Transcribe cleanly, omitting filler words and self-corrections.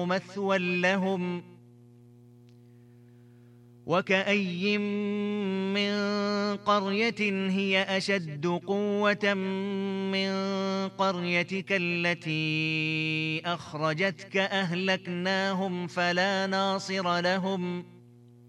مثوى لهم. وكأي من قرية هي أشد قوة من قريتك التي أخرجتك أهلكناهم فلا ناصر لهم.